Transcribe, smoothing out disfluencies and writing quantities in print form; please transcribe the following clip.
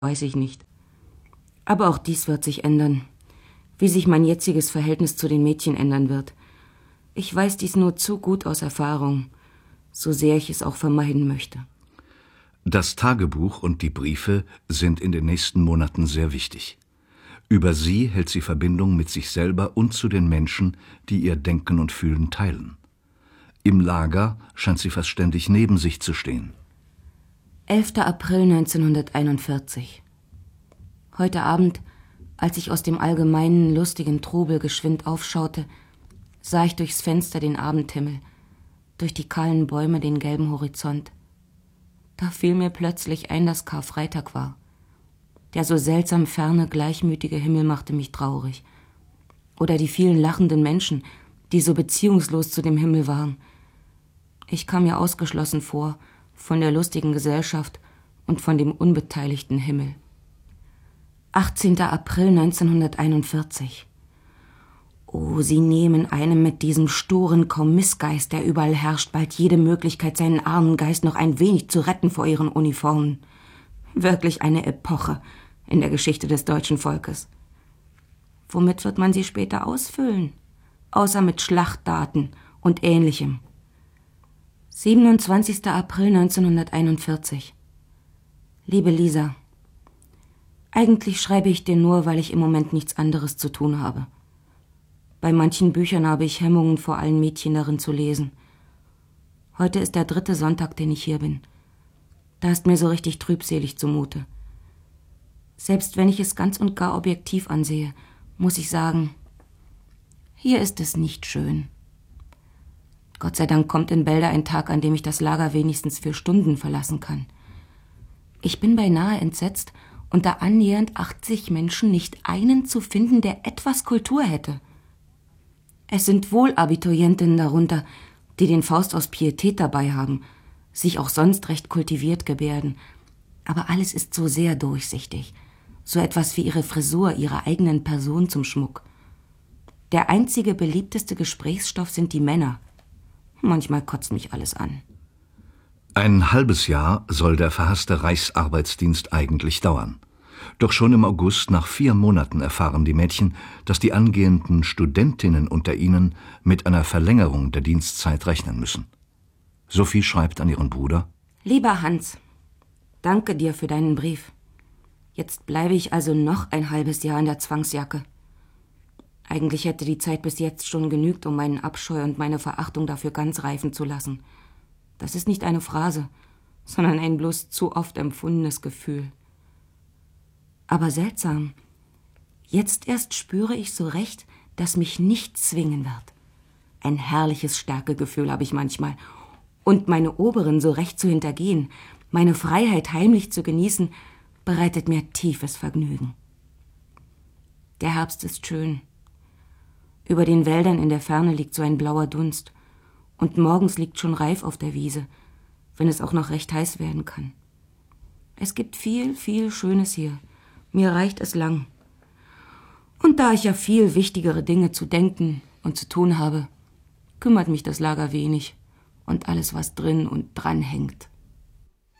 weiß ich nicht. Aber auch dies wird sich ändern. Wie sich mein jetziges Verhältnis zu den Mädchen ändern wird. Ich weiß dies nur zu gut aus Erfahrung, so sehr ich es auch vermeiden möchte. Das Tagebuch und die Briefe sind in den nächsten Monaten sehr wichtig. Über sie hält sie Verbindung mit sich selber und zu den Menschen, die ihr Denken und Fühlen teilen. Im Lager scheint sie fast ständig neben sich zu stehen. 11. April 1941. Heute Abend, als ich aus dem allgemeinen, lustigen Trubel geschwind aufschaute, sah ich durchs Fenster den Abendhimmel, durch die kahlen Bäume den gelben Horizont. Da fiel mir plötzlich ein, dass Karfreitag war. Der so seltsam ferne, gleichmütige Himmel machte mich traurig. Oder die vielen lachenden Menschen, die so beziehungslos zu dem Himmel waren. Ich kam mir ausgeschlossen vor von der lustigen Gesellschaft und von dem unbeteiligten Himmel. 18. April 1941. Oh, sie nehmen einem mit diesem sturen Kommissgeist, der überall herrscht, bald jede Möglichkeit, seinen armen Geist noch ein wenig zu retten vor ihren Uniformen. Wirklich eine Epoche in der Geschichte des deutschen Volkes. Womit wird man sie später ausfüllen? Außer mit Schlachtdaten und Ähnlichem. 27. April 1941. Liebe Lisa, eigentlich schreibe ich dir nur, weil ich im Moment nichts anderes zu tun habe. Bei manchen Büchern habe ich Hemmungen, vor allen Mädchen darin zu lesen. Heute ist der 3. Sonntag, den ich hier bin. Da ist mir so richtig trübselig zumute. Selbst wenn ich es ganz und gar objektiv ansehe, muss ich sagen, hier ist es nicht schön. Gott sei Dank kommt in Bälde ein Tag, an dem ich das Lager wenigstens für Stunden verlassen kann. Ich bin beinahe entsetzt, unter annähernd 80 Menschen nicht einen zu finden, der etwas Kultur hätte. Es sind wohl Abiturientinnen darunter, die den Faust aus Pietät dabei haben, sich auch sonst recht kultiviert gebärden. Aber alles ist so sehr durchsichtig. So etwas wie ihre Frisur, ihrer eigenen Person zum Schmuck. Der einzige beliebteste Gesprächsstoff sind die Männer. Manchmal kotzt mich alles an. Ein halbes Jahr soll der verhasste Reichsarbeitsdienst eigentlich dauern. Doch schon im August, nach 4 Monaten, erfahren die Mädchen, dass die angehenden Studentinnen unter ihnen mit einer Verlängerung der Dienstzeit rechnen müssen. Sophie schreibt an ihren Bruder: Lieber Hans, danke dir für deinen Brief. Jetzt bleibe ich also noch ein halbes Jahr in der Zwangsjacke. Eigentlich hätte die Zeit bis jetzt schon genügt, um meinen Abscheu und meine Verachtung dafür ganz reifen zu lassen. Das ist nicht eine Phrase, sondern ein bloß zu oft empfundenes Gefühl. Aber seltsam, jetzt erst spüre ich so recht, dass mich nichts zwingen wird. Ein herrliches Stärkegefühl habe ich manchmal. Und meine Oberen so recht zu hintergehen, meine Freiheit heimlich zu genießen, bereitet mir tiefes Vergnügen. Der Herbst ist schön. Über den Wäldern in der Ferne liegt so ein blauer Dunst. Und morgens liegt schon Reif auf der Wiese, wenn es auch noch recht heiß werden kann. Es gibt viel, viel Schönes hier. Mir reicht es lang. Und da ich ja viel wichtigere Dinge zu denken und zu tun habe, kümmert mich das Lager wenig und alles, was drin und dran hängt.